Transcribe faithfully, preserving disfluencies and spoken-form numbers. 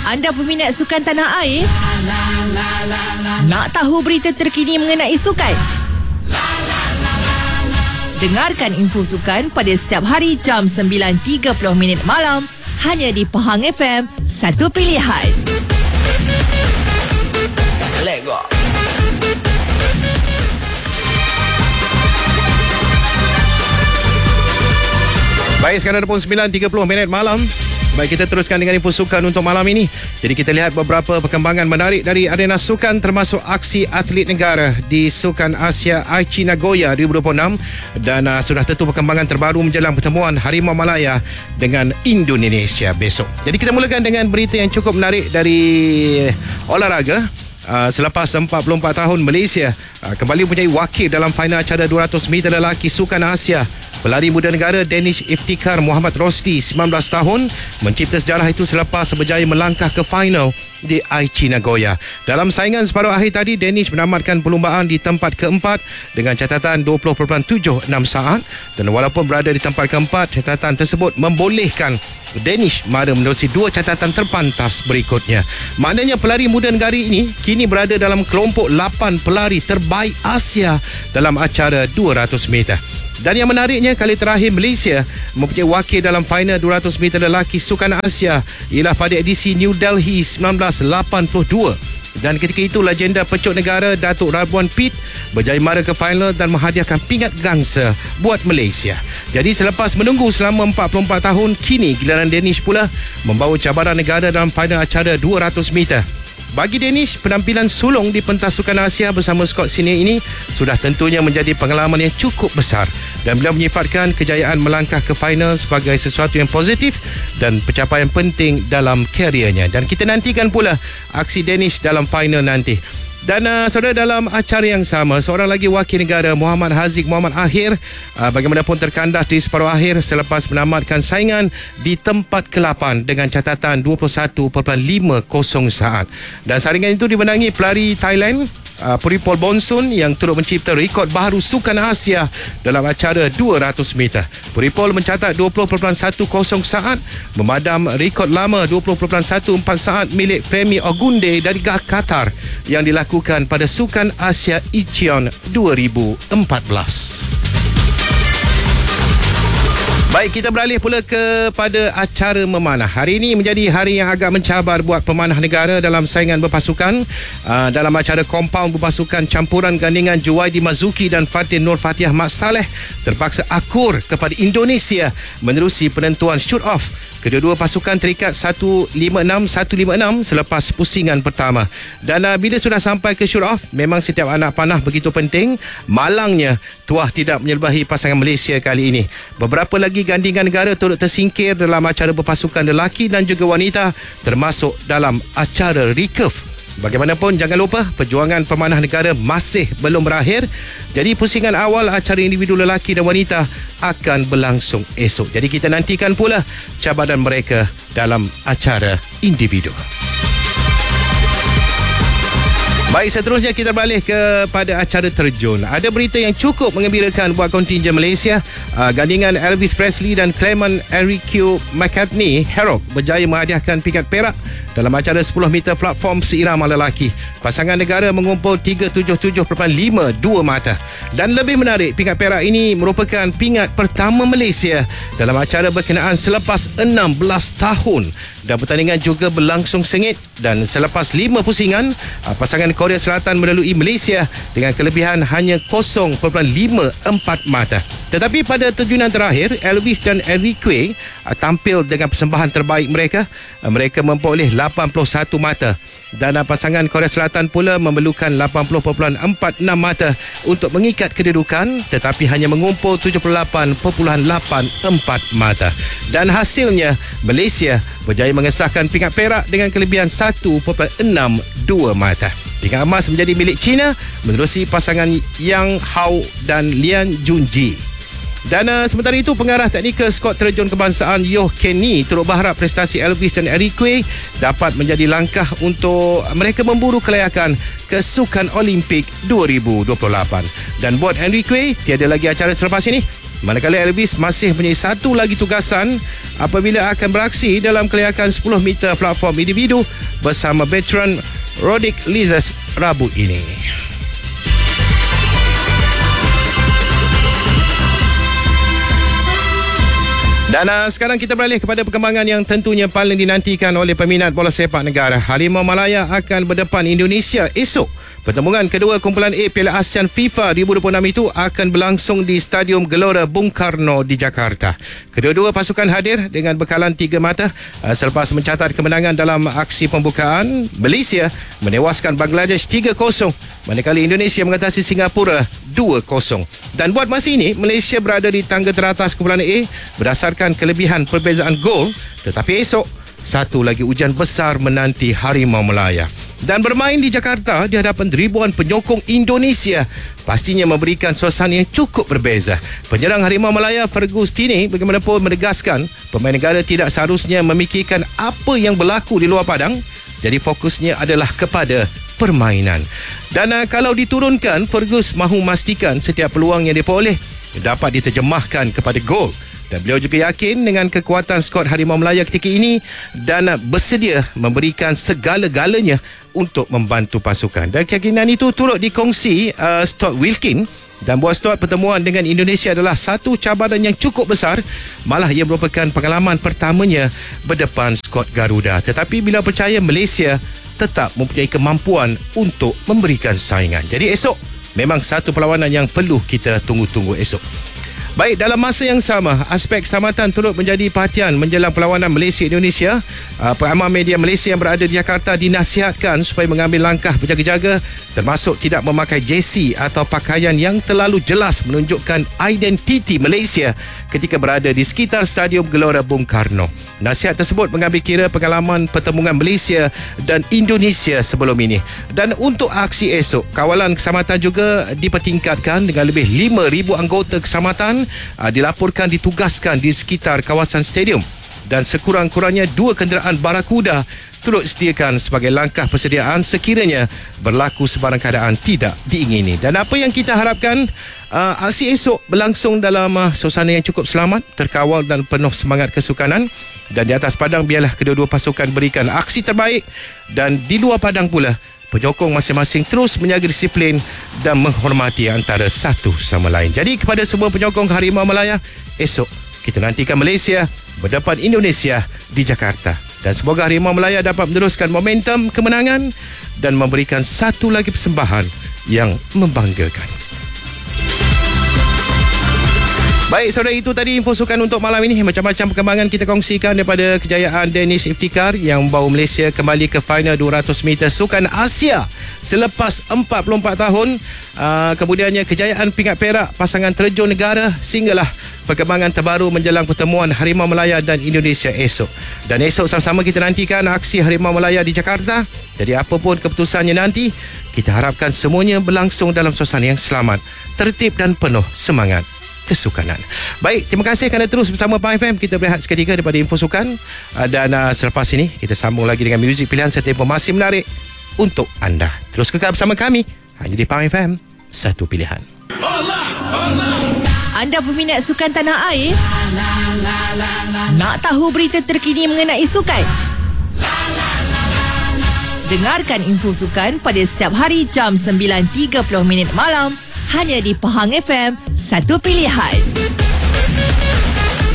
Anda peminat sukan tanah air? Nak tahu berita terkini mengenai sukan? Dengarkan info sukan pada setiap hari jam sembilan tiga puluh minit malam hanya di Pahang F M, satu pilihan. Let go. Baik, sekarang ada pukul sembilan tiga puluh minit malam. Baik, kita teruskan dengan info sukan untuk malam ini. Jadi kita lihat beberapa perkembangan menarik dari arena sukan, termasuk aksi atlet negara di Sukan Asia Aichi Nagoya dua ribu dua puluh enam. Dan uh, sudah tentu perkembangan terbaru menjelang pertemuan Harimau Malaya dengan Indonesia besok. Jadi kita mulakan dengan berita yang cukup menarik dari olahraga. Uh, selepas empat puluh empat tahun Malaysia uh, kembali mempunyai wakil dalam final acara dua ratus meter lelaki Sukan Asia. Pelari muda negara Danish Iftikhar Muhammad Rosdi, sembilan belas tahun, mencipta sejarah itu selepas berjaya melangkah ke final di Aichi Nagoya. Dalam saingan separuh akhir tadi, Danish menamatkan perlumbaan di tempat keempat dengan catatan dua puluh perpuluhan tujuh enam saat, dan walaupun berada di tempat keempat, catatan tersebut membolehkan Danish mara menerusi dua catatan terpantas berikutnya. Maknanya pelari muda negara ini kini berada dalam kelompok lapan pelari terbaik Asia dalam acara dua ratus meter. Dan yang menariknya, kali terakhir Malaysia mempunyai wakil dalam final dua ratus meter lelaki Sukan Asia ialah pada edisi New Delhi sembilan belas lapan puluh dua. Dan ketika itu legenda pecut negara Datuk Radwan Pitt berjaya mara ke final dan menghadiahkan pingat gangsa buat Malaysia. Jadi selepas menunggu selama empat puluh empat tahun, kini giliran Danish pula membawa cabaran negara dalam final acara dua ratus meter. Bagi Danish, penampilan sulung di pentas Sukan Asia bersama skot senior ini sudah tentunya menjadi pengalaman yang cukup besar, dan beliau menyifatkan kejayaan melangkah ke final sebagai sesuatu yang positif dan pencapaian penting dalam kariernya. Dan kita nantikan pula aksi Danish dalam final nanti. Dan uh, saudara, dalam acara yang sama, seorang lagi wakil negara, Muhammad Haziq Muhammad Akhir, uh, bagaimanapun terkandas di separuh akhir selepas menamatkan saingan di tempat ke lapan dengan catatan dua puluh satu perpuluhan lima kosong saat. Dan saringan itu dimenangi pelari Thailand, uh, Puripol Bonsun, yang turut mencipta rekod baharu Sukan Asia dalam acara dua ratus meter. Puripol mencatat dua puluh perpuluhan satu kosong saat, memadam rekod lama dua puluh perpuluhan satu empat saat milik Femi Ogunde dari Qatar yang dilakukan pada Sukan Asia Incheon dua ribu empat belas. Baik, kita beralih pula kepada acara memanah. Hari ini menjadi hari yang agak mencabar buat pemanah negara dalam saingan berpasukan. Uh, dalam acara kompaun berpasukan, campuran gandingan Juwaidi Mazuki dan Fatin Nur Fatihah Mat Saleh terpaksa akur kepada Indonesia menerusi penentuan shoot off. Kedua-dua pasukan terikat satu lima enam satu lima enam selepas pusingan pertama. Dan uh, bila sudah sampai ke shoot off, memang setiap anak panah begitu penting. Malangnya, tuah tidak menyelbahi pasangan Malaysia kali ini. Beberapa lagi gandingan negara turut tersingkir dalam acara berpasukan lelaki dan juga wanita, termasuk dalam acara recurve. Bagaimanapun, jangan lupa perjuangan pemanah negara masih belum berakhir. Jadi pusingan awal acara individu lelaki dan wanita akan berlangsung esok. Jadi kita nantikan pula cabaran mereka dalam acara individu. Baik, seterusnya kita beralih kepada acara terjun. Ada berita yang cukup mengembirakan buat kontingen Malaysia. Uh, gandingan Elvis Presley dan Clement Enrique McCartney Harold berjaya menghadiahkan pingat perak dalam acara sepuluh meter platform seirama lelaki. Pasangan negara mengumpul tiga tujuh tujuh perpuluhan lima dua mata. Dan lebih menarik, pingat perak ini merupakan pingat pertama Malaysia dalam acara berkenaan selepas enam belas tahun. Dan pertandingan juga berlangsung sengit, dan selepas lima pusingan, pasangan Korea Selatan melalui Malaysia dengan kelebihan hanya kosong perpuluhan lima empat mata. Tetapi pada terjunan terakhir, Elvis dan Enrique tampil dengan persembahan terbaik mereka. Mereka memperoleh lapan puluh satu mata. Dan pasangan Korea Selatan pula memerlukan lapan puluh perpuluhan empat enam mata untuk mengikat kedudukan, tetapi hanya mengumpul tujuh puluh lapan perpuluhan lapan empat mata. Dan hasilnya, Malaysia berjaya mengesahkan pingat perak dengan kelebihan satu perpuluhan enam dua mata. Pingat emas menjadi milik China menerusi pasangan Yang Hao dan Lian Junji. Dan uh, sementara itu, pengarah teknikal skot terjun kebangsaan Yoh Kenny turut berharap prestasi Elvis dan Enrique dapat menjadi langkah untuk mereka memburu kelayakan ke Sukan Olimpik dua ribu dua puluh lapan. Dan buat Enrique, tiada lagi acara selepas ini. Manakala Elvis masih mempunyai satu lagi tugasan apabila akan beraksi dalam kelayakan sepuluh meter platform individu bersama veteran Roddick Lizas Rabu ini. Dan uh, sekarang kita beralih kepada perkembangan yang tentunya paling dinantikan oleh peminat bola sepak negara. Harimau Malaya akan berdepan Indonesia esok. Pertemuan kedua kumpulan A Piala ASEAN FIFA dua ribu dua puluh enam itu akan berlangsung di Stadium Gelora Bung Karno di Jakarta. Kedua-dua pasukan hadir dengan bekalan tiga mata uh, selepas mencatat kemenangan dalam aksi pembukaan. Malaysia menewaskan Bangladesh tiga kosong, manakala Indonesia mengatasi Singapura dua kosong. Dan buat masa ini, Malaysia berada di tangga teratas kumpulan A berdasarkan kelebihan perbezaan gol. Tetapi esok, satu lagi ujian besar menanti Harimau Malaya. Dan bermain di Jakarta di hadapan ribuan penyokong Indonesia pastinya memberikan suasana yang cukup berbeza. Penyerang Harimau Malaya Fergus Tini bagaimanapun menegaskan pemain negara tidak seharusnya memikirkan apa yang berlaku di luar padang. Jadi fokusnya adalah kepada permainan. Dan uh, kalau diturunkan, Fergus mahu memastikan setiap peluang yang diperoleh dapat diterjemahkan kepada gol. Dan beliau juga yakin dengan kekuatan skuad Harimau Malaya ketika ini dan bersedia memberikan segala-galanya untuk membantu pasukan. Dan keyakinan itu turut dikongsi uh, Stuart Wilkin. Dan buat Stuart, pertemuan dengan Indonesia adalah satu cabaran yang cukup besar. Malah ia merupakan pengalaman pertamanya berdepan skuad Garuda. Tetapi bila percaya Malaysia tetap mempunyai kemampuan untuk memberikan saingan. Jadi esok memang satu perlawanan yang perlu kita tunggu-tunggu esok. Baik, dalam masa yang sama, aspek keselamatan turut menjadi perhatian menjelang perlawanan Malaysia-Indonesia. Uh, Pengamal media Malaysia yang berada di Jakarta dinasihatkan supaya mengambil langkah berjaga-jaga, termasuk tidak memakai jersey atau pakaian yang terlalu jelas menunjukkan identiti Malaysia ketika berada di sekitar Stadium Gelora Bung Karno. Nasihat tersebut mengambil kira pengalaman pertemuan Malaysia dan Indonesia sebelum ini. Dan untuk aksi esok, kawalan keselamatan juga dipertingkatkan dengan lebih lima ribu anggota keselamatan uh, dilaporkan ditugaskan di sekitar kawasan stadium. Dan sekurang-kurangnya dua kenderaan barakuda turut sediakan sebagai langkah persediaan sekiranya berlaku sebarang keadaan tidak diingini. Dan apa yang kita harapkan, uh, aksi esok berlangsung dalam uh, suasana yang cukup selamat, terkawal dan penuh semangat kesukanan. Dan di atas padang biarlah kedua-dua pasukan berikan aksi terbaik, dan di luar padang pula penyokong masing-masing terus menjaga disiplin dan menghormati antara satu sama lain. Jadi kepada semua penyokong Harimau Malaya, esok kita nantikan Malaysia berdepan Indonesia di Jakarta. Dan semoga Harimau Malaya dapat meneruskan momentum kemenangan dan memberikan satu lagi persembahan yang membanggakan. Baik, saudara, itu tadi info sukan untuk malam ini. Macam-macam perkembangan kita kongsikan daripada kejayaan Danish Iftikhar yang membawa Malaysia kembali ke final dua ratus meter Sukan Asia selepas empat puluh empat tahun. Uh, kemudiannya kejayaan pingat perak pasangan terjun negara, sehinggalah perkembangan terbaru menjelang pertemuan Harimau Malaya dan Indonesia esok. Dan esok sama-sama kita nantikan aksi Harimau Malaya di Jakarta. Jadi apapun keputusannya nanti, kita harapkan semuanya berlangsung dalam suasana yang selamat, tertib dan penuh semangat kesukanan. Baik, terima kasih kerana terus bersama Pahang F M. Kita berehat seketika daripada info sukan, dan uh, selepas ini kita sambung lagi dengan muzik pilihan serta informasi menarik untuk anda. Terus kekal bersama kami hanya di Pahang F M, satu pilihan. Anda peminat sukan tanah air? Nak tahu berita terkini mengenai sukan? Dengarkan info sukan pada setiap hari jam sembilan tiga puluh minit malam hanya di Pahang F M, satu pilihan.